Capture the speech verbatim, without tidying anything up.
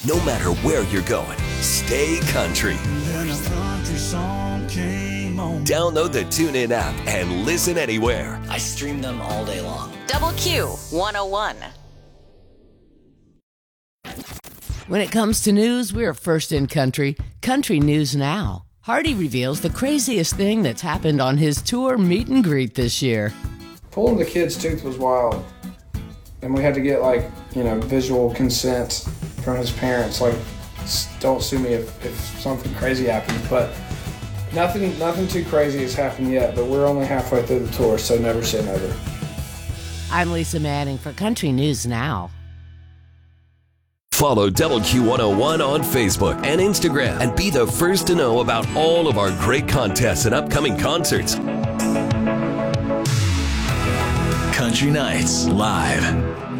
No matter where you're going, stay country. Then a country song came on. Download the TuneIn app and listen anywhere. I stream them all day long. Double Q one oh one. When it comes to news, we're first in country. Country News Now. Hardy reveals the craziest thing that's happened on his tour meet and greet this year. Pulling the kid's tooth was wild. And we had to get, like, you know, visual consent from his parents. Like, don't sue me if, if something crazy happens. But nothing nothing too crazy has happened yet. But we're only halfway through the tour, so never say never. I'm Lisa Manning for Country News Now. Follow Double Q one oh one on Facebook and Instagram and be the first to know about all of our great contests and upcoming concerts. Country Nights Live.